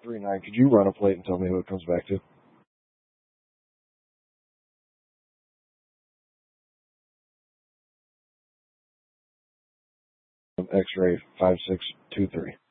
439. Could you run a plate and tell me who it comes back to? X-ray 5623.